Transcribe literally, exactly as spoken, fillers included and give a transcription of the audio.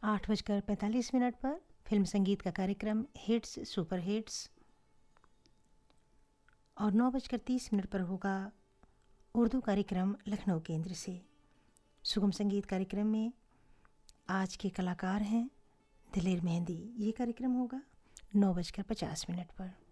आठ बजकर पैंतालीस मिनट पर फिल्म संगीत का कार्यक्रम हिट्स सुपर हिट्स और नौ बजकर तीस मिनट पर होगा उर्दू कार्यक्रम लखनऊ केंद्र से। सुगम संगीत कार्यक्रम में आज के कलाकार हैं दिलेर मेहंदी। ये कार्यक्रम होगा नौ बजकर पचास मिनट पर।